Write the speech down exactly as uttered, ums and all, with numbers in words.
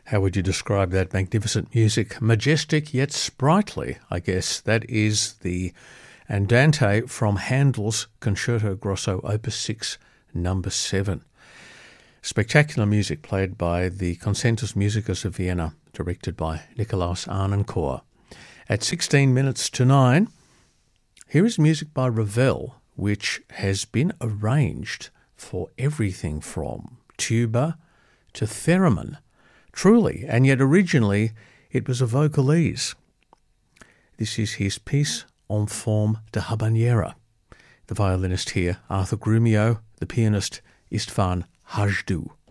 How would you describe that magnificent music? Majestic yet sprightly, I guess. That is the Andante from Handel's Concerto Grosso Opus six, number seven. Spectacular music played by the Concertus Musicus of Vienna, directed by Nikolaus Arnoncourt. At sixteen minutes to nine, here is music by Ravel, which has been arranged for everything from tuba to theremin. Truly, and yet originally it was a vocalese. This is his piece En forme de habanera. The violinist here, Arthur Grumio, the pianist, Istvan Hajdu.